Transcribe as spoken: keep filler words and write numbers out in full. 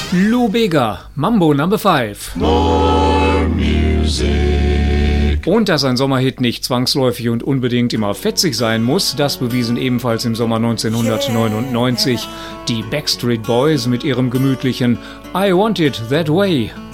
Lou Bega, Mambo Number five. More music. Und dass ein Sommerhit nicht zwangsläufig und unbedingt immer fetzig sein muss, das bewiesen ebenfalls im Sommer neunzehnhundertneunundneunzig die Backstreet Boys mit ihrem gemütlichen I Want It That Way.